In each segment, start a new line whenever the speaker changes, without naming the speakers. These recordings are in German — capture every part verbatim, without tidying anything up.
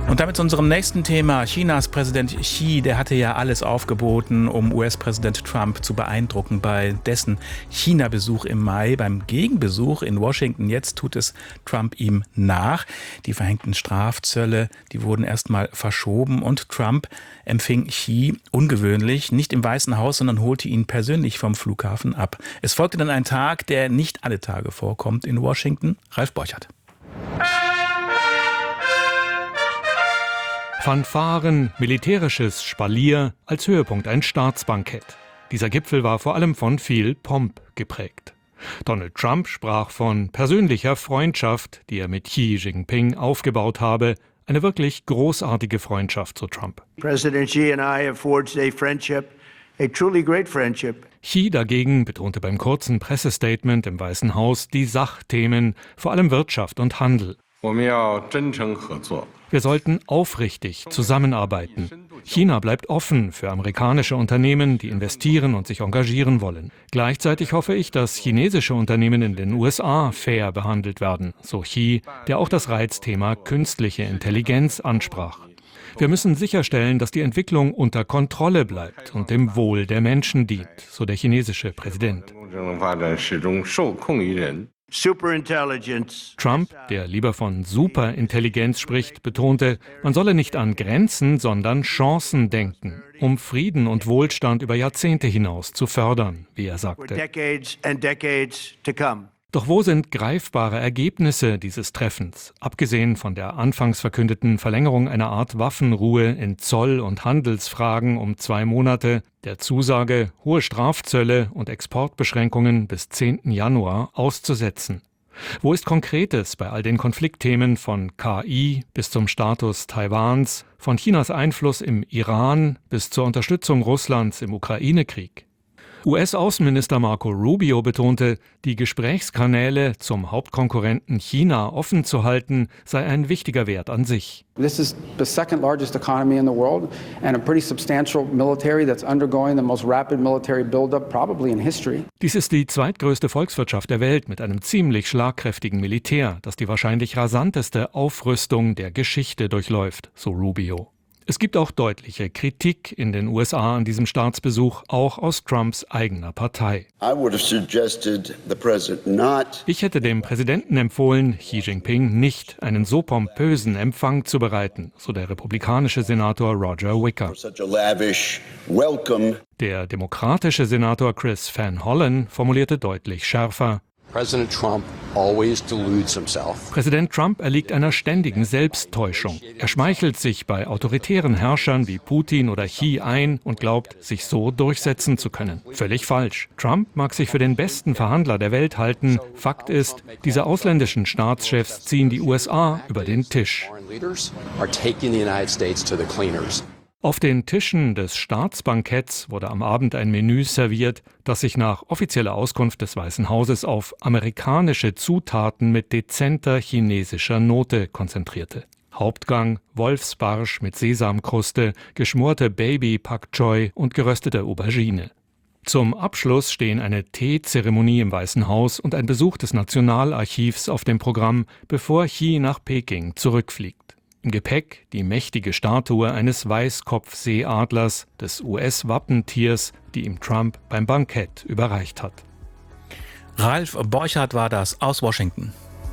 Und damit zu unserem nächsten Thema. Chinas Präsident Xi, der hatte ja alles aufgeboten, um U S-Präsident Trump zu beeindrucken bei dessen China-Besuch im Mai. Beim Gegenbesuch in Washington jetzt tut es Trump ihm nach. Die verhängten Strafzölle, die wurden erstmal verschoben und Trump empfing Xi ungewöhnlich, nicht im Weißen Haus, sondern holte ihn persönlich vom Flughafen ab. Es folgte dann ein Tag, der nicht alle Tage vorkommt in Washington. Ralf Borchert.
Fanfaren, militärisches Spalier, als Höhepunkt ein Staatsbankett. Dieser Gipfel war vor allem von viel Pomp geprägt. Donald Trump sprach von persönlicher Freundschaft, die er mit Xi Jinping aufgebaut habe. Eine wirklich großartige Freundschaft, so Trump.
President Xi and I have forged a friendship, a truly great friendship.
Xi dagegen betonte beim kurzen Pressestatement im Weißen Haus die Sachthemen, vor allem Wirtschaft und Handel. Wir sollten aufrichtig zusammenarbeiten. China bleibt offen für amerikanische Unternehmen, die investieren und sich engagieren wollen. Gleichzeitig hoffe ich, dass chinesische Unternehmen in den U S A fair behandelt werden, so Xi, der auch das Reizthema künstliche Intelligenz ansprach. Wir müssen sicherstellen, dass die Entwicklung unter Kontrolle bleibt und dem Wohl der Menschen dient, so der chinesische Präsident. Trump, der lieber von Superintelligenz spricht, betonte, man solle nicht an Grenzen, sondern Chancen denken, um Frieden und Wohlstand über Jahrzehnte hinaus zu fördern, wie er sagte. Doch wo sind greifbare Ergebnisse dieses Treffens, abgesehen von der anfangs verkündeten Verlängerung einer Art Waffenruhe in Zoll- und Handelsfragen um zwei Monate, der Zusage, hohe Strafzölle und Exportbeschränkungen bis zehnten Januar auszusetzen? Wo ist Konkretes bei all den Konfliktthemen von K I bis zum Status Taiwans, von Chinas Einfluss im Iran bis zur Unterstützung Russlands im Ukraine-Krieg? U S-Außenminister Marco Rubio betonte, die Gesprächskanäle zum Hauptkonkurrenten China offen zu halten, sei ein wichtiger Wert an sich.
This is the second largest economy in the world and a pretty substantial military that's undergoing the most rapid military buildup probably in history.
Dies ist die zweitgrößte Volkswirtschaft der Welt mit einem ziemlich schlagkräftigen Militär, das die wahrscheinlich rasanteste Aufrüstung der Geschichte durchläuft, so Rubio. Es gibt auch deutliche Kritik in den U S A an diesem Staatsbesuch, auch aus Trumps eigener Partei. Ich hätte dem Präsidenten empfohlen, Xi Jinping nicht einen so pompösen Empfang zu bereiten, so der republikanische Senator Roger Wicker. Der demokratische Senator Chris Van Hollen formulierte deutlich schärfer:
President Trump always deludes himself.
Präsident Trump erliegt einer ständigen Selbsttäuschung. Er schmeichelt sich bei autoritären Herrschern wie Putin oder Xi ein und glaubt, sich so durchsetzen zu können. Völlig falsch. Trump mag sich für den besten Verhandler der Welt halten. Fakt ist, diese ausländischen Staatschefs ziehen die U S A über den Tisch. Auf den Tischen des Staatsbanketts wurde am Abend ein Menü serviert, das sich nach offizieller Auskunft des Weißen Hauses auf amerikanische Zutaten mit dezenter chinesischer Note konzentrierte. Hauptgang Wolfsbarsch mit Sesamkruste, geschmorte Baby Pak Choi und geröstete Aubergine. Zum Abschluss stehen eine Teezeremonie im Weißen Haus und ein Besuch des Nationalarchivs auf dem Programm, bevor Xi nach Peking zurückfliegt. Im Gepäck die mächtige Statue eines Weißkopfseeadlers, des U S-Wappentiers, die ihm Trump beim Bankett überreicht hat.
Ralf Borchert war das aus Washington.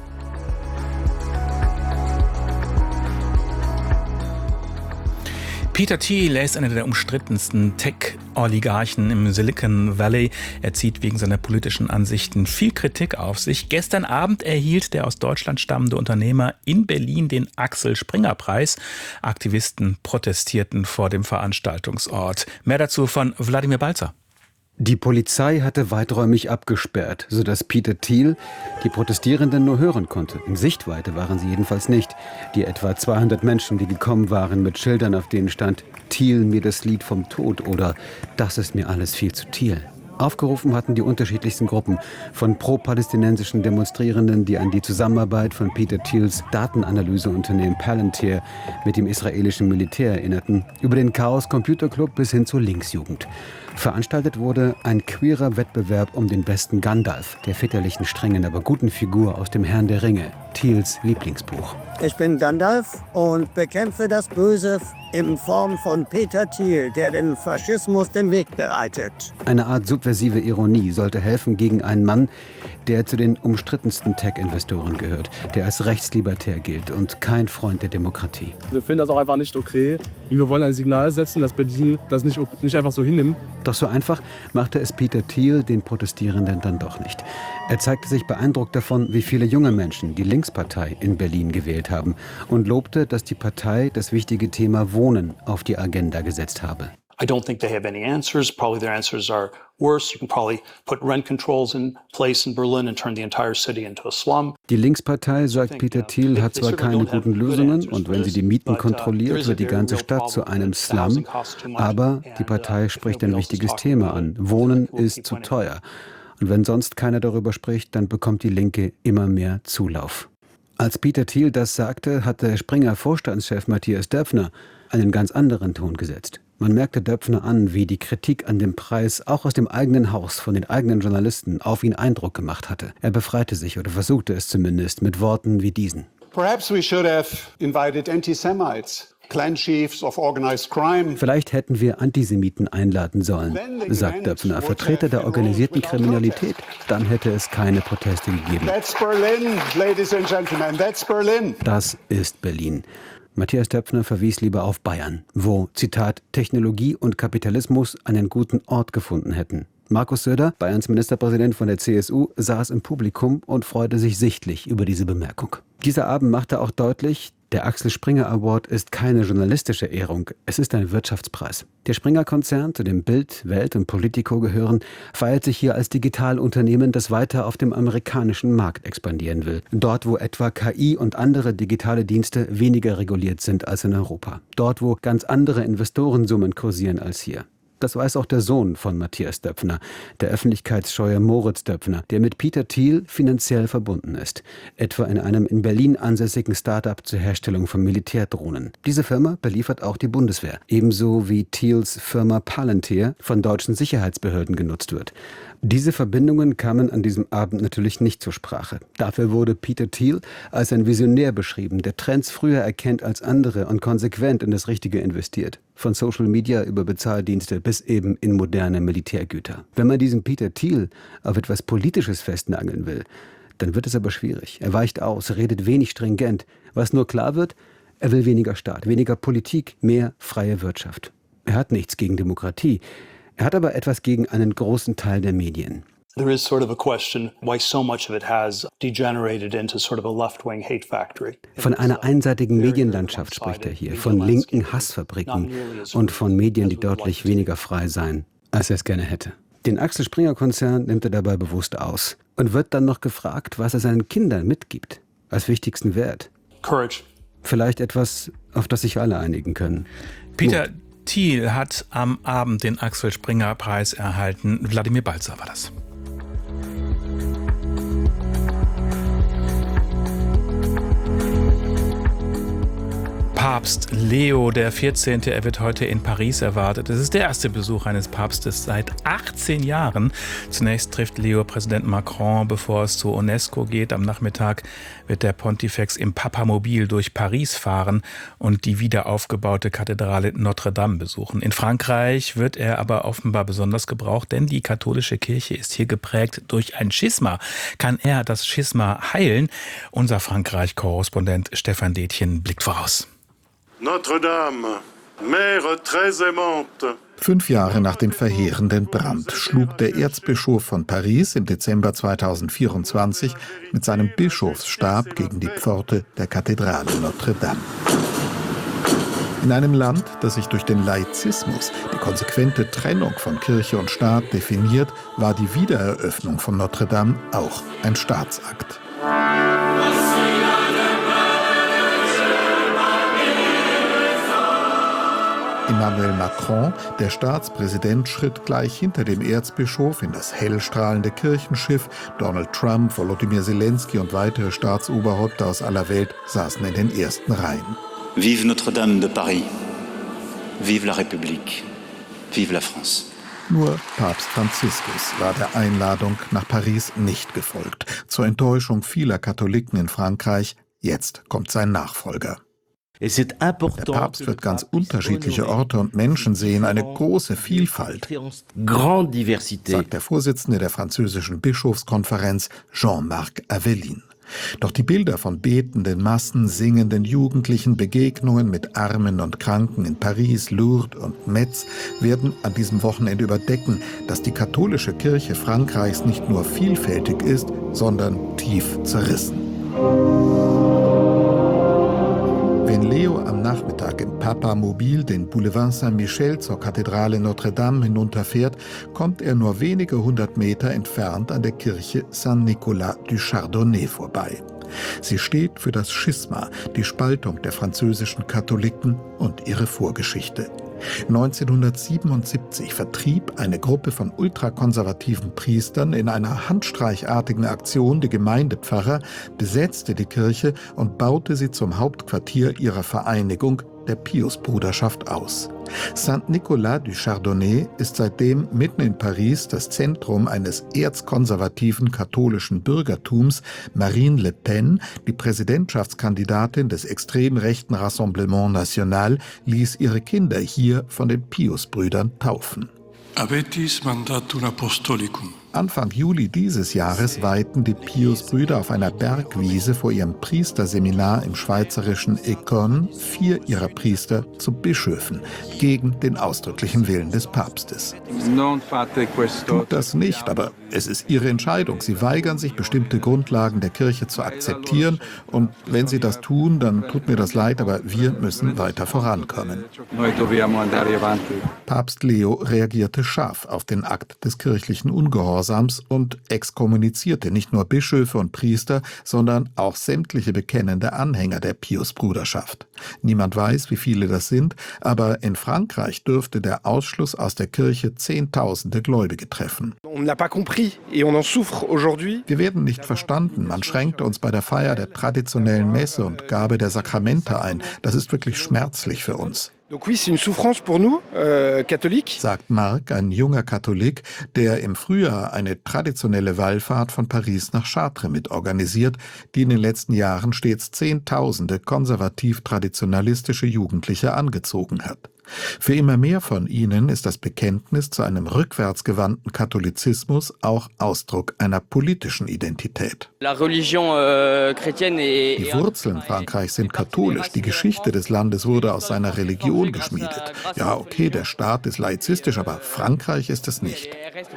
Peter Thiel, er ist einer der umstrittensten Tech-Oligarchen im Silicon Valley. Er zieht wegen seiner politischen Ansichten viel Kritik auf sich. Gestern Abend erhielt der aus Deutschland stammende Unternehmer in Berlin den Axel-Springer-Preis. Aktivisten protestierten vor dem Veranstaltungsort. Mehr dazu von Wladimir Balzer.
Die Polizei hatte weiträumig abgesperrt, sodass Peter Thiel die Protestierenden nur hören konnte. In Sichtweite waren sie jedenfalls nicht. Die etwa zweihundert Menschen, die gekommen waren mit Schildern, auf denen stand „Thiel, mir das Lied vom Tod" oder „Das ist mir alles viel zu Thiel". Aufgerufen hatten die unterschiedlichsten Gruppen, von pro-palästinensischen Demonstrierenden, die an die Zusammenarbeit von Peter Thiels Datenanalyseunternehmen Palantir mit dem israelischen Militär erinnerten, über den Chaos Computer Club bis hin zur Linksjugend. Veranstaltet wurde ein queerer Wettbewerb um den besten Gandalf, der väterlichen, strengen, aber guten Figur aus dem Herrn der Ringe. Thiels Lieblingsbuch.
Ich bin Gandalf und bekämpfe das Böse in Form von Peter Thiel, der dem Faschismus den Weg bereitet.
Eine Art subversive Ironie sollte helfen gegen einen Mann, der zu den umstrittensten Tech-Investoren gehört, der als rechtslibertär gilt und kein Freund der Demokratie.
Wir finden das auch einfach nicht okay. Wir wollen ein Signal setzen, dass Berlin das nicht, nicht einfach so hinnimmt.
Doch so einfach machte es Peter Thiel den Protestierenden dann doch nicht. Er zeigte sich beeindruckt davon, wie viele junge Menschen die Linkspartei in Berlin gewählt haben und lobte, dass die Partei das wichtige Thema Wohnen auf die Agenda gesetzt habe.
I don't think they have any answers. Probably their answers are worse. You can probably put rent controls in place in Berlin and turn the entire city into a slum.
Die Linkspartei, sagt Peter Thiel, hat zwar keine guten Lösungen und wenn sie die Mieten kontrolliert, wird die ganze Stadt zu einem Slum. Aber die Partei spricht ein wichtiges Thema an. Wohnen ist zu teuer. Und wenn sonst keiner darüber spricht, dann bekommt die Linke immer mehr Zulauf. Als Peter Thiel das sagte, hatte Springer-Vorstandschef Matthias Döpfner einen ganz anderen Ton gesetzt. Man merkte Döpfner an, wie die Kritik an dem Preis auch aus dem eigenen Haus von den eigenen Journalisten auf ihn Eindruck gemacht hatte. Er befreite sich oder versuchte es zumindest mit Worten wie diesen.
Perhaps we should have invited anti-Semites. Clan chiefs of organized crime.
Vielleicht hätten wir Antisemiten einladen sollen, sagt Döpfner, Vertreter der organisierten Kriminalität. Dann hätte es keine Proteste gegeben.
That's Berlin, ladies and gentlemen, that's Berlin.
Das ist Berlin. Matthias Döpfner verwies lieber auf Bayern, wo, Zitat, Technologie und Kapitalismus einen guten Ort gefunden hätten. Markus Söder, Bayerns Ministerpräsident von der C S U, saß im Publikum und freute sich sichtlich über diese Bemerkung. Dieser Abend machte auch deutlich, der Axel Springer Award ist keine journalistische Ehrung, es ist ein Wirtschaftspreis. Der Springer-Konzern, zu dem Bild, Welt und Politico gehören, feiert sich hier als Digitalunternehmen, das weiter auf dem amerikanischen Markt expandieren will. Dort, wo etwa K I und andere digitale Dienste weniger reguliert sind als in Europa. Dort, wo ganz andere Investorensummen kursieren als hier. Das weiß auch der Sohn von Matthias Döpfner, der öffentlichkeitsscheue Moritz Döpfner, der mit Peter Thiel finanziell verbunden ist. Etwa in einem in Berlin ansässigen Start-up zur Herstellung von Militärdrohnen. Diese Firma beliefert auch die Bundeswehr. Ebenso wie Thiels Firma Palantir von deutschen Sicherheitsbehörden genutzt wird. Diese Verbindungen kamen an diesem Abend natürlich nicht zur Sprache. Dafür wurde Peter Thiel als ein Visionär beschrieben, der Trends früher erkennt als andere und konsequent in das Richtige investiert. Von Social Media über Bezahldienste bis eben in moderne Militärgüter. Wenn man diesen Peter Thiel auf etwas Politisches festnageln will, dann wird es aber schwierig. Er weicht aus, redet wenig stringent. Was nur klar wird, er will weniger Staat, weniger Politik, mehr freie Wirtschaft. Er hat nichts gegen Demokratie. Er hat aber etwas gegen einen großen Teil der Medien.
There is sort of a question why so much of it has degenerated into sort of a left-wing hate factory.
Von einer einseitigen Medienlandschaft spricht er hier, von linken Hassfabriken und von Medien, die deutlich weniger frei seien, als er es gerne hätte. Den Axel Springer-Konzern nimmt er dabei bewusst aus und wird dann noch gefragt, was er seinen Kindern mitgibt, als wichtigsten Wert.
Courage.
Vielleicht etwas, auf das sich alle einigen können.
Peter Thiel hat am Abend den Axel Springer Preis erhalten. Wladimir Balzer war das. Papst Leo der vierzehnte. Er wird heute in Paris erwartet. Es ist der erste Besuch eines Papstes seit achtzehn Jahren. Zunächst trifft Leo Präsident Macron, bevor es zur UNESCO geht. Am Nachmittag wird der Pontifex im Papamobil durch Paris fahren und die wiederaufgebaute Kathedrale Notre Dame besuchen. In Frankreich wird er aber offenbar besonders gebraucht, denn die katholische Kirche ist hier geprägt durch ein Schisma. Kann er das Schisma heilen? Unser Frankreich-Korrespondent Stefan Detjen blickt voraus.
Notre Dame, Mère très aimante.
Fünf Jahre nach dem verheerenden Brand schlug der Erzbischof von Paris im Dezember zweitausendvierundzwanzig mit seinem Bischofsstab gegen die Pforte der Kathedrale Notre Dame. In einem Land, das sich durch den Laizismus, die konsequente Trennung von Kirche und Staat definiert, war die Wiedereröffnung von Notre Dame auch ein Staatsakt. Emmanuel Macron, der Staatspräsident, schritt gleich hinter dem Erzbischof in das hellstrahlende Kirchenschiff. Donald Trump, Volodymyr Zelensky und weitere Staatsoberhäupter aus aller Welt saßen in den ersten Reihen.
Vive Notre Dame de Paris, vive la République, vive la France.
Nur Papst Franziskus war der Einladung nach Paris nicht gefolgt. Zur Enttäuschung vieler Katholiken in Frankreich, jetzt kommt sein Nachfolger. Der Papst wird ganz unterschiedliche Orte und Menschen sehen, eine große Vielfalt, sagt der Vorsitzende der französischen Bischofskonferenz Jean-Marc Aveline. Doch die Bilder von betenden Massen, singenden Jugendlichen, Begegnungen mit Armen und Kranken in Paris, Lourdes und Metz werden an diesem Wochenende überdecken, dass die katholische Kirche Frankreichs nicht nur vielfältig ist, sondern tief zerrissen. Wenn Leo am Nachmittag im Papamobil den Boulevard Saint-Michel zur Kathedrale Notre-Dame hinunterfährt, kommt er nur wenige hundert Meter entfernt an der Kirche Saint-Nicolas du Chardonnay vorbei. Sie steht für das Schisma, die Spaltung der französischen Katholiken und ihre Vorgeschichte. neunzehnhundertsiebenundsiebzig vertrieb eine Gruppe von ultrakonservativen Priestern in einer handstreichartigen Aktion die Gemeindepfarrer, besetzte die Kirche und baute sie zum Hauptquartier ihrer Vereinigung, der Piusbruderschaft, aus. Saint-Nicolas du Chardonnay ist seitdem mitten in Paris das Zentrum eines erzkonservativen katholischen Bürgertums. Marine Le Pen, die Präsidentschaftskandidatin des extrem rechten Rassemblement National, ließ ihre Kinder hier von den Piusbrüdern taufen.
Abetis mandatum apostolicum.
Anfang Juli dieses Jahres weihten die Piusbrüder auf einer Bergwiese vor ihrem Priesterseminar im schweizerischen Écon vier ihrer Priester zu Bischöfen, gegen den ausdrücklichen Willen des Papstes. Tut das nicht, aber es ist ihre Entscheidung. Sie weigern sich, bestimmte Grundlagen der Kirche zu akzeptieren, und wenn sie das tun, dann tut mir das leid, aber wir müssen weiter vorankommen. Papst Leo reagierte scharf auf den Akt des kirchlichen Ungehorsams und exkommunizierte nicht nur Bischöfe und Priester, sondern auch sämtliche bekennende Anhänger der Piusbruderschaft. Niemand weiß, wie viele das sind, aber in Frankreich dürfte der Ausschluss aus der Kirche Zehntausende Gläubige treffen. Wir werden nicht verstanden. Man schränkte uns bei der Feier der traditionellen Messe und Gabe der Sakramente ein. Das ist wirklich schmerzlich für uns. Sagt Marc, ein junger Katholik, der im Frühjahr eine traditionelle Wallfahrt von Paris nach Chartres mitorganisiert, die in den letzten Jahren stets Zehntausende konservativ-traditionalistische Jugendliche angezogen hat. Für immer mehr von ihnen ist das Bekenntnis zu einem rückwärtsgewandten Katholizismus auch Ausdruck einer politischen Identität. Die Wurzeln Frankreichs sind katholisch, die Geschichte des Landes wurde aus seiner Religion geschmiedet. Ja, okay, der Staat ist laizistisch, aber Frankreich ist es nicht.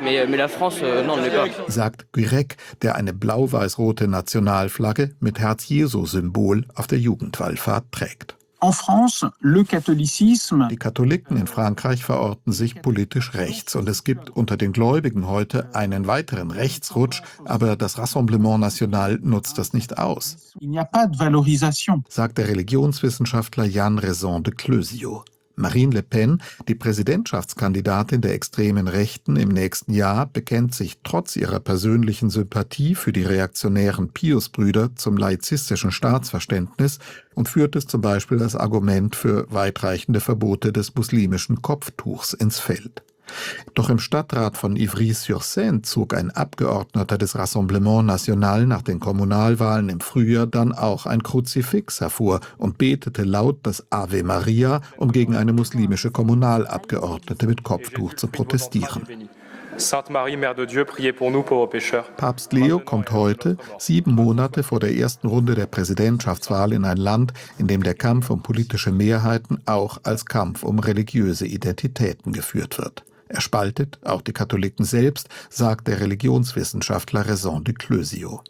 Sagt Guirec, der eine blau-weiß-rote Nationalflagge mit Herz-Jesu-Symbol auf der Jugendwallfahrt trägt. Die Katholiken in Frankreich verorten sich politisch rechts, und es gibt unter den Gläubigen heute einen weiteren Rechtsrutsch, aber das Rassemblement National nutzt das nicht aus, sagt der Religionswissenschaftler Jan Raison de Cleusiot. Marine Le Pen, die Präsidentschaftskandidatin der extremen Rechten im nächsten Jahr, bekennt sich trotz ihrer persönlichen Sympathie für die reaktionären Piusbrüder zum laizistischen Staatsverständnis und führt es zum Beispiel das Argument für weitreichende Verbote des muslimischen Kopftuchs ins Feld. Doch im Stadtrat von Ivry-sur-Seine zog ein Abgeordneter des Rassemblement National nach den Kommunalwahlen im Frühjahr dann auch ein Kruzifix hervor und betete laut das Ave Maria, um gegen eine muslimische Kommunalabgeordnete mit Kopftuch zu protestieren. Papst Leo kommt heute, sieben Monate vor der ersten Runde der Präsidentschaftswahl, in ein Land, in dem der Kampf um politische Mehrheiten auch als Kampf um religiöse Identitäten geführt wird. Er spaltet auch die Katholiken selbst, sagt der Religionswissenschaftler Raison de Cleusiot.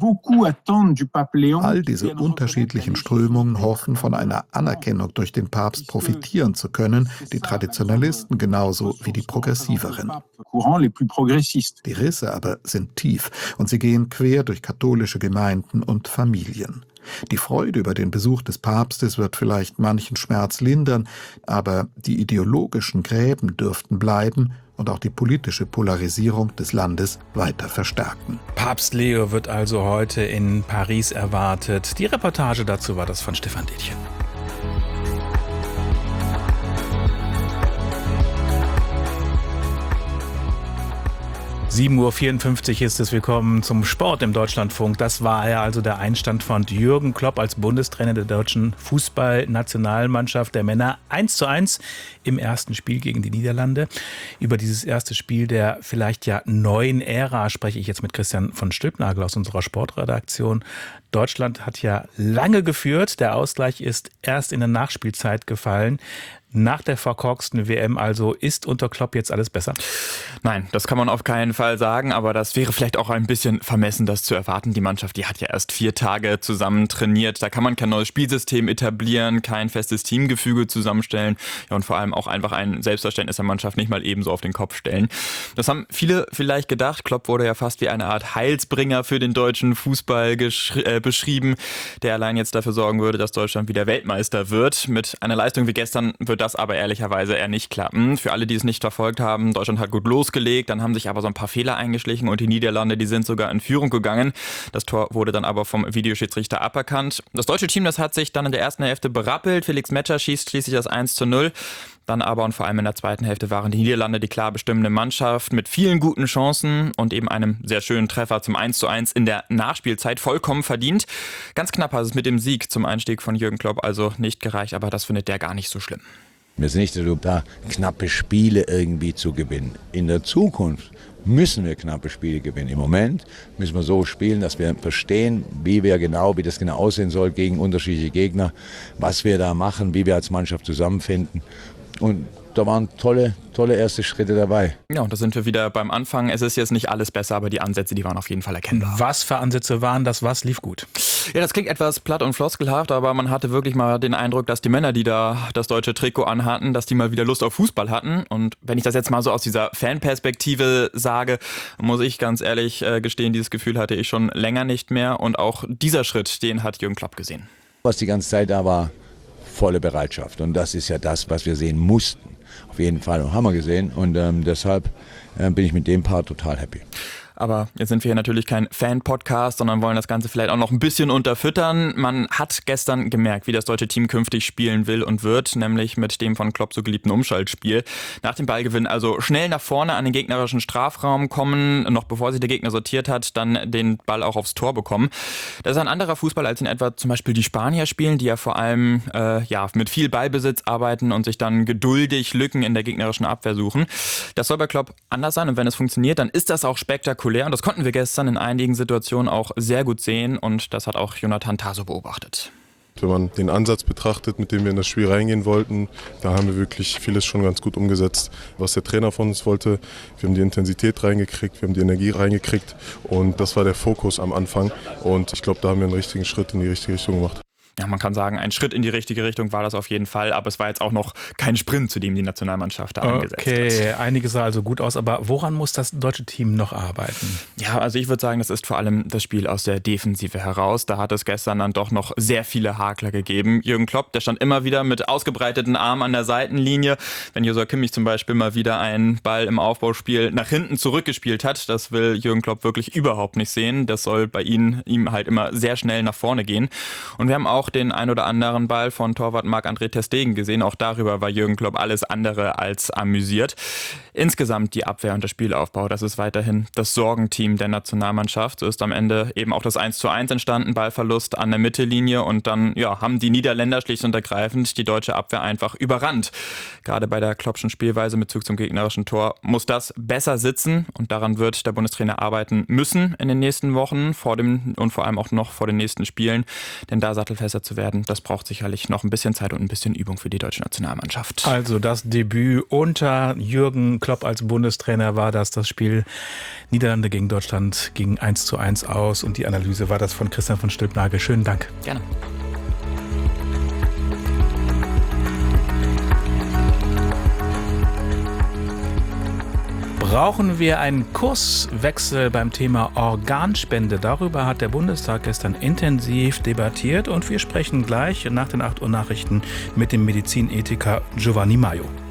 All diese unterschiedlichen Strömungen hoffen, von einer Anerkennung durch den Papst profitieren zu können, die Traditionalisten genauso wie die Progressiveren. Die Risse aber sind tief und sie gehen quer durch katholische Gemeinden und Familien. Die Freude über den Besuch des Papstes wird vielleicht manchen Schmerz lindern, aber die ideologischen Gräben dürften bleiben und auch die politische Polarisierung des Landes weiter verstärken.
Papst Leo wird also heute in Paris erwartet. Die Reportage dazu war das von Stefan Detjen. sieben Uhr vierundfünfzig ist es. Willkommen zum Sport im Deutschlandfunk. Das war ja also der Einstand von Jürgen Klopp als Bundestrainer der deutschen Fußballnationalmannschaft der Männer. eins zu eins im ersten Spiel gegen die Niederlande. Über dieses erste Spiel der vielleicht ja neuen Ära spreche ich jetzt mit Christian von Stülpnagel aus unserer Sportredaktion. Deutschland hat ja lange geführt. Der Ausgleich ist erst in der Nachspielzeit gefallen. Nach der verkorksten W M also, ist unter Klopp jetzt alles besser?
Nein, das kann man auf keinen Fall sagen, aber das wäre vielleicht auch ein bisschen vermessen, das zu erwarten. Die Mannschaft, die hat ja erst vier Tage zusammen trainiert. Da kann man kein neues Spielsystem etablieren, kein festes Teamgefüge zusammenstellen, ja, und vor allem auch einfach ein Selbstverständnis der Mannschaft nicht mal ebenso auf den Kopf stellen. Das haben viele vielleicht gedacht. Klopp wurde ja fast wie eine Art Heilsbringer für den deutschen Fußball geschri- äh, beschrieben, der allein jetzt dafür sorgen würde, dass Deutschland wieder Weltmeister wird. Mit einer Leistung wie gestern wird das aber ehrlicherweise eher nicht klappen. Für alle, die es nicht verfolgt haben, Deutschland hat gut losgelegt, dann haben sich aber so ein paar Fehler eingeschlichen und die Niederlande, die sind sogar in Führung gegangen. Das Tor wurde dann aber vom Videoschiedsrichter aberkannt. Das deutsche Team, das hat sich dann in der ersten Hälfte berappelt. Felix Metscher schießt schließlich das eins zu null. Dann aber und vor allem in der zweiten Hälfte waren die Niederlande die klar bestimmende Mannschaft mit vielen guten Chancen und eben einem sehr schönen Treffer zum eins zu eins in der Nachspielzeit vollkommen verdient. Ganz knapp hat es mit dem Sieg zum Einstieg von Jürgen Klopp also nicht gereicht, aber das findet der gar nicht so schlimm.
Wir sind nicht so da, knappe Spiele irgendwie zu gewinnen. In der Zukunft müssen wir knappe Spiele gewinnen. Im Moment müssen wir so spielen, dass wir verstehen, wie wir genau, wie das genau aussehen soll gegen unterschiedliche Gegner, was wir da machen, wie wir als Mannschaft zusammenfinden. Und da waren tolle, tolle erste Schritte dabei.
Ja, und da sind wir wieder beim Anfang. Es ist jetzt nicht alles besser, aber die Ansätze, die waren auf jeden Fall erkennbar.
Was für Ansätze waren das? Was lief gut?
Ja, das klingt etwas platt und floskelhaft, aber man hatte wirklich mal den Eindruck, dass die Männer, die da das deutsche Trikot anhatten, dass die mal wieder Lust auf Fußball hatten. Und wenn ich das jetzt mal so aus dieser Fanperspektive sage, muss ich ganz ehrlich gestehen, dieses Gefühl hatte ich schon länger nicht mehr. Und auch dieser Schritt, den hat Jürgen Klopp gesehen.
Was die ganze Zeit da war, volle Bereitschaft. Und das ist ja das, was wir sehen mussten. Auf jeden Fall haben wir gesehen und ähm, deshalb äh, bin ich mit dem Part total happy.
Aber jetzt sind wir hier natürlich kein Fan-Podcast, sondern wollen das Ganze vielleicht auch noch ein bisschen unterfüttern. Man hat gestern gemerkt, wie das deutsche Team künftig spielen will und wird, nämlich mit dem von Klopp so geliebten Umschaltspiel. Nach dem Ballgewinn also schnell nach vorne an den gegnerischen Strafraum kommen, noch bevor sich der Gegner sortiert hat, dann den Ball auch aufs Tor bekommen. Das ist ein anderer Fußball, als in etwa zum Beispiel die Spanier spielen, die ja vor allem äh, ja, mit viel Ballbesitz arbeiten und sich dann geduldig Lücken in der gegnerischen Abwehr suchen. Das soll bei Klopp anders sein und wenn es funktioniert, dann ist das auch spektakulär. Und das konnten wir gestern in einigen Situationen auch sehr gut sehen und das hat auch Jonathan Tah so beobachtet.
Wenn man den Ansatz betrachtet, mit dem wir in das Spiel reingehen wollten, da haben wir wirklich vieles schon ganz gut umgesetzt, was der Trainer von uns wollte. Wir haben die Intensität reingekriegt, wir haben die Energie reingekriegt und das war der Fokus am Anfang und ich glaube, da haben wir einen richtigen Schritt in die richtige Richtung gemacht.
Ja, man kann sagen, ein Schritt in die richtige Richtung war das auf jeden Fall, aber es war jetzt auch noch kein Sprint, zu dem die Nationalmannschaft da angesetzt hat.
Okay, einiges sah also gut aus, aber woran muss das deutsche Team noch arbeiten?
Ja, also ich würde sagen, das ist vor allem das Spiel aus der Defensive heraus. Da hat es gestern dann doch noch sehr viele Hakler gegeben. Jürgen Klopp, der stand immer wieder mit ausgebreiteten Armen an der Seitenlinie. Wenn Joshua Kimmich zum Beispiel mal wieder einen Ball im Aufbauspiel nach hinten zurückgespielt hat, das will Jürgen Klopp wirklich überhaupt nicht sehen. Das soll bei ihm, ihm halt immer sehr schnell nach vorne gehen. Und wir haben auch den ein oder anderen Ball von Torwart Marc-André ter Stegen gesehen. Auch darüber war Jürgen Klopp alles andere als amüsiert. Insgesamt die Abwehr und der Spielaufbau, das ist weiterhin das Sorgenteam der Nationalmannschaft. So ist am Ende eben auch das eins zu eins entstanden, Ballverlust an der Mittellinie und dann ja, haben die Niederländer schlicht und ergreifend die deutsche Abwehr einfach überrannt. Gerade bei der Kloppschen Spielweise mit Zug zum gegnerischen Tor muss das besser sitzen und daran wird der Bundestrainer arbeiten müssen in den nächsten Wochen vor dem und vor allem auch noch vor den nächsten Spielen, denn da sattelfester zu werden, das braucht sicherlich noch ein bisschen Zeit und ein bisschen Übung für die deutsche Nationalmannschaft.
Also das Debüt unter Jürgen Klopp als Bundestrainer war das. Das Spiel Niederlande gegen Deutschland ging eins zu eins aus und die Analyse war das von Christian von Stülpnagel. Schönen Dank.
Gerne.
Brauchen wir einen Kurswechsel beim Thema Organspende? Darüber hat der Bundestag gestern intensiv debattiert und wir sprechen gleich nach den acht Uhr Nachrichten mit dem Medizinethiker Giovanni Maio.